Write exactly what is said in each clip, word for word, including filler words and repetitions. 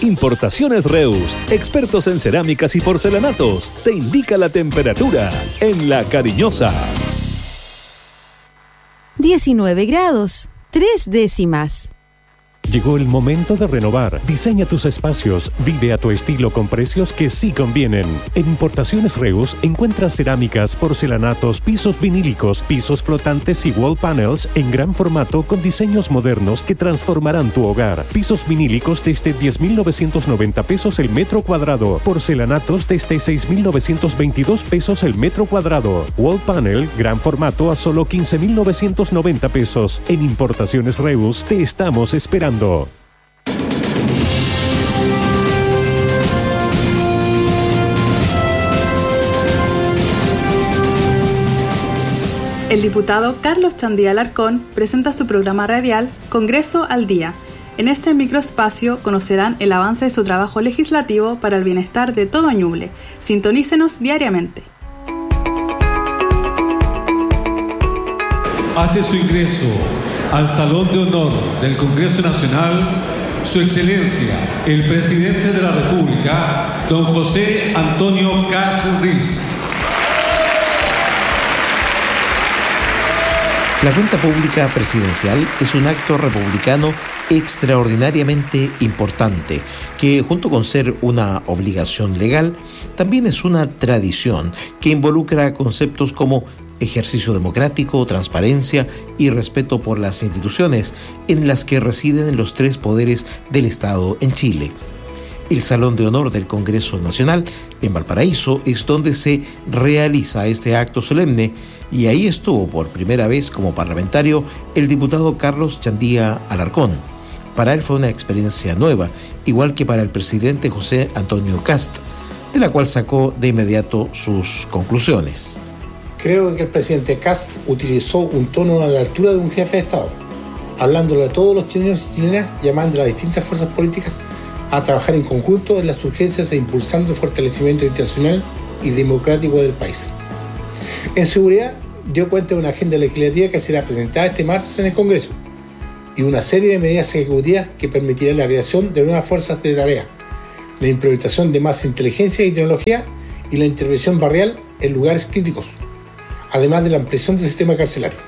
Importaciones Reus, expertos en cerámicas y porcelanatos, te indica la temperatura en La Cariñosa. diecinueve grados, tres décimas. Llegó el momento de renovar. Diseña tus espacios. Vive a tu estilo con precios que sí convienen. En Importaciones Reus encuentras cerámicas, porcelanatos, pisos vinílicos, pisos flotantes y wall panels en gran formato con diseños modernos que transformarán tu hogar. Pisos vinílicos desde diez mil novecientos noventa pesos el metro cuadrado. Porcelanatos desde seis mil novecientos veintidós pesos el metro cuadrado. Wall panel, gran formato a solo quince mil novecientos noventa pesos. En Importaciones Reus te estamos esperando. El diputado Carlos Chandía Alarcón presenta su programa radial Congreso al Día. En este microespacio conocerán el avance de su trabajo legislativo para el bienestar de todo Ñuble. Sintonícenos diariamente. Hace su ingreso al Salón de Honor del Congreso Nacional Su Excelencia, el Presidente de la República, don José Antonio Kast Riz. La cuenta pública presidencial es un acto republicano extraordinariamente importante, que junto con ser una obligación legal, también es una tradición que involucra conceptos como ejercicio democrático, transparencia y respeto por las instituciones en las que residen los tres poderes del Estado en Chile. El Salón de Honor del Congreso Nacional en Valparaíso es donde se realiza este acto solemne y ahí estuvo por primera vez como parlamentario el diputado Carlos Chandía Alarcón. Para él fue una experiencia nueva, igual que para el presidente José Antonio Kast, de la cual sacó de inmediato sus conclusiones. Creo que el presidente Kast utilizó un tono a la altura de un jefe de Estado, hablándole a todos los chilenos y chilenas, llamando a las distintas fuerzas políticas a trabajar en conjunto en las urgencias e impulsando el fortalecimiento institucional y democrático del país. En seguridad, dio cuenta de una agenda legislativa que será presentada este martes en el Congreso y una serie de medidas ejecutivas que permitirán la creación de nuevas fuerzas de tarea, la implementación de más inteligencia y tecnología y la intervención barrial en lugares críticos, además de la ampliación del sistema carcelario.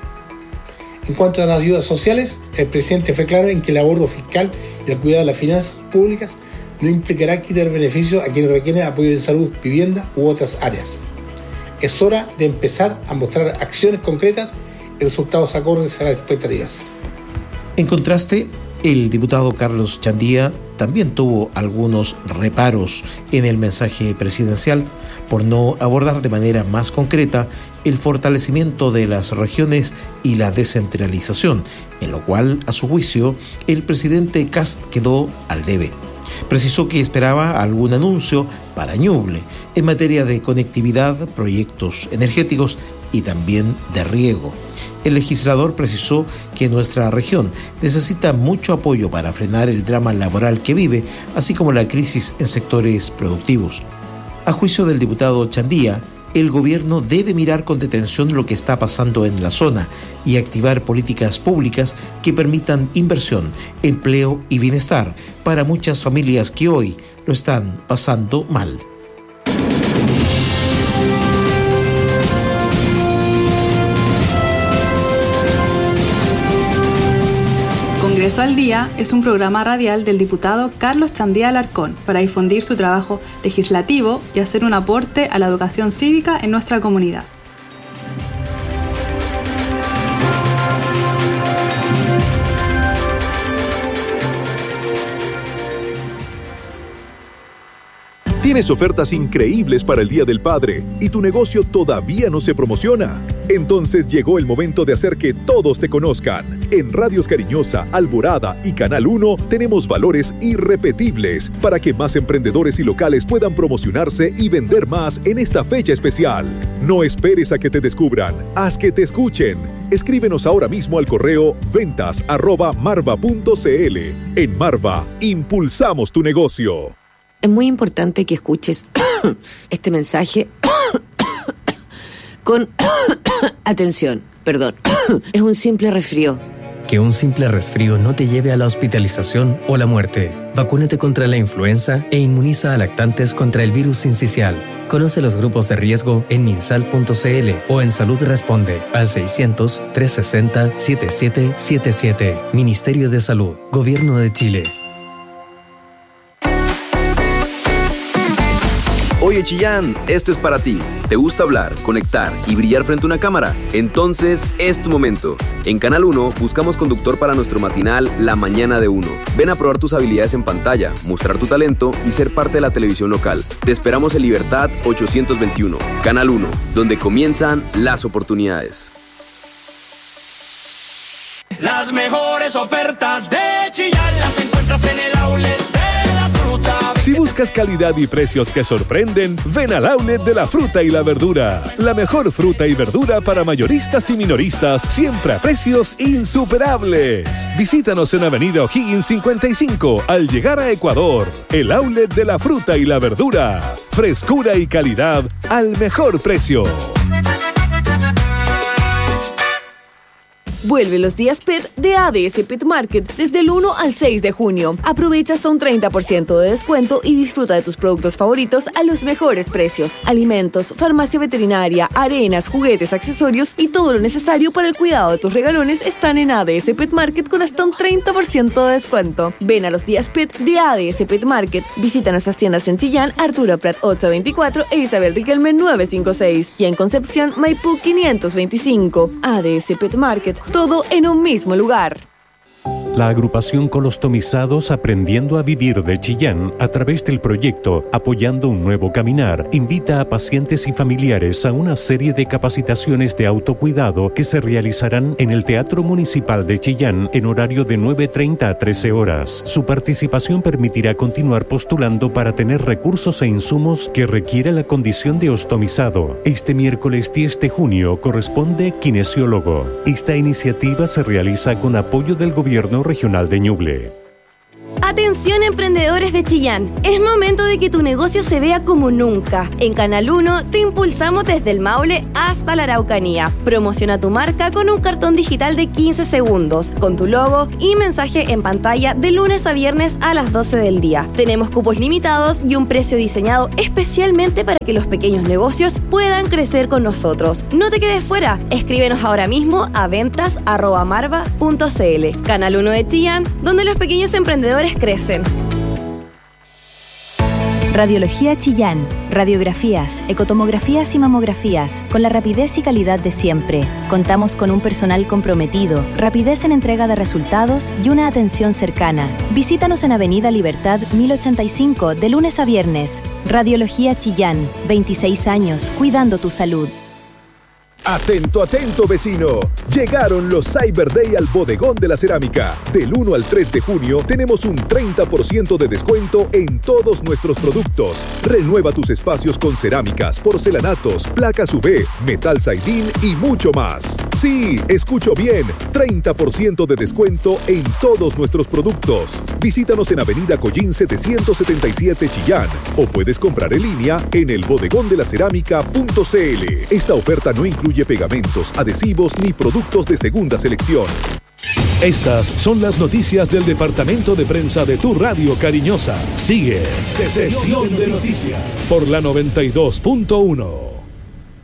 En cuanto a las ayudas sociales, el presidente fue claro en que el abordo fiscal y el cuidado de las finanzas públicas no implicará quitar beneficios a quienes requieren apoyo en salud, vivienda u otras áreas. Es hora de empezar a mostrar acciones concretas y resultados acordes a las expectativas. En contraste, el diputado Carlos Chandía también tuvo algunos reparos en el mensaje presidencial por no abordar de manera más concreta el fortalecimiento de las regiones y la descentralización, en lo cual, a su juicio, el presidente Kast quedó al debe. Precisó que esperaba algún anuncio para Ñuble en materia de conectividad, proyectos energéticos y también de riego. El legislador precisó que nuestra región necesita mucho apoyo para frenar el drama laboral que vive, así como la crisis en sectores productivos. A juicio del diputado Chandía, el gobierno debe mirar con detención lo que está pasando en la zona y activar políticas públicas que permitan inversión, empleo y bienestar para muchas familias que hoy lo están pasando mal. Congreso al Día es un programa radial del diputado Carlos Chandía Alarcón para difundir su trabajo legislativo y hacer un aporte a la educación cívica en nuestra comunidad. Tienes ofertas increíbles para el Día del Padre y tu negocio todavía no se promociona. Entonces llegó el momento de hacer que todos te conozcan. En Radios Cariñosa, Alborada y Canal uno tenemos valores irrepetibles para que más emprendedores y locales puedan promocionarse y vender más en esta fecha especial. No esperes a que te descubran, haz que te escuchen. Escríbenos ahora mismo al correo ventas arroba marva punto cl. En Marva, impulsamos tu negocio. Es muy importante que escuches este mensaje con atención. Perdón, es un simple resfrío. Que un simple resfrío no te lleve a la hospitalización o la muerte. Vacúnate contra la influenza e inmuniza a lactantes contra el virus sincicial. Conoce los grupos de riesgo en minsal punto c l o en Salud Responde al seiscientos, trescientos sesenta, setenta y siete setenta y siete. Ministerio de Salud, Gobierno de Chile. Oye Chillán, esto es para ti. ¿Te gusta hablar, conectar y brillar frente a una cámara? Entonces es tu momento. En Canal uno buscamos conductor para nuestro matinal La Mañana de Uno. Ven a probar tus habilidades en pantalla, mostrar tu talento y ser parte de la televisión local. Te esperamos en Libertad ochocientos veintiuno. Canal uno, donde comienzan las oportunidades. Las mejores ofertas de Chillán las encuentras en el outlet de la fruta. Si buscas calidad y precios que sorprenden, ven al outlet de la fruta y la verdura. La mejor fruta y verdura para mayoristas y minoristas, siempre a precios insuperables. Visítanos en Avenida O'Higgins cincuenta y cinco al llegar a Ecuador. El outlet de la fruta y la verdura. Frescura y calidad al mejor precio. Vuelve los días Pet de A D S Pet Market desde el uno al seis de junio. Aprovecha hasta un treinta por ciento de descuento y disfruta de tus productos favoritos a los mejores precios. Alimentos, farmacia veterinaria, arenas, juguetes, accesorios y todo lo necesario para el cuidado de tus regalones están en A D S Pet Market con hasta un treinta por ciento de descuento. Ven a los días Pet de A D S Pet Market. Visita nuestras tiendas en Chillán, Arturo Prat ochocientos veinticuatro e Isabel Riquelme novecientos cincuenta y seis y en Concepción, Maipú quinientos veinticinco. A D S Pet Market. Todo en un mismo lugar. La agrupación Colostomizados Aprendiendo a Vivir de Chillán, a través del proyecto Apoyando un Nuevo Caminar, invita a pacientes y familiares a una serie de capacitaciones de autocuidado que se realizarán en el Teatro Municipal de Chillán en horario de nueve treinta a trece horas. Su participación permitirá continuar postulando para tener recursos e insumos que requiere la condición de ostomizado. Este miércoles diez de junio corresponde kinesiólogo. Esta iniciativa se realiza con apoyo del Gobierno Regional de Ñuble. Atención emprendedores de Chillán, es momento de que tu negocio se vea como nunca. En Canal uno te impulsamos desde el Maule hasta la Araucanía. Promociona tu marca con un cartón digital de quince segundos, con tu logo y mensaje en pantalla de lunes a viernes a las doce del día. Tenemos cupos limitados y un precio diseñado especialmente para que los pequeños negocios puedan crecer con nosotros. No te quedes fuera, escríbenos ahora mismo a ventas arroba marva punto c l. Canal uno de Chillán, donde los pequeños emprendedores crecen. Radiología Chillán. Radiografías, ecotomografías y mamografías, con la rapidez y calidad de siempre. Contamos con un personal comprometido, rapidez en entrega de resultados y una atención cercana. Visítanos en Avenida Libertad mil ochenta y cinco de lunes a viernes. Radiología Chillán. veintiséis años cuidando tu salud. Atento, atento vecino. Llegaron los Cyber Day al Bodegón de la Cerámica. Del uno al tres de junio tenemos un treinta por ciento de descuento en todos nuestros productos. Renueva tus espacios con cerámicas, porcelanatos, placas U V, metal Saidin y mucho más. Sí, escucho bien. treinta por ciento de descuento en todos nuestros productos. Visítanos en Avenida Collín setecientos setenta y siete Chillán o puedes comprar en línea en el bodegón de la cerámica punto c l. Esta oferta no incluye pegamentos, adhesivos ni productos de segunda selección. Estas son las noticias del Departamento de Prensa de tu radio cariñosa. Sigue Sesión de Noticias por la noventa y dos punto uno.